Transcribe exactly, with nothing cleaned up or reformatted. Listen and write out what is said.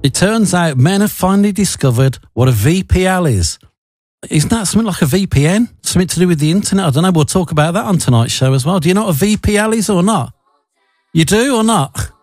It turns out men have finally discovered what a V P L is. Isn't that something like a V P N? Something to do with the internet? I don't know. We'll talk about that on tonight's show as well. Do you know what a V P L is or not? You do or not?